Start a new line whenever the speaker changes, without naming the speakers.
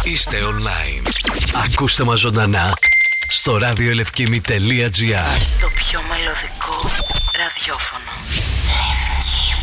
Είστε online. Ακούστε μας ζωντανά στο radioelefkimi.gr.
Το πιο μελωδικό ραδιόφωνο. Λευκή.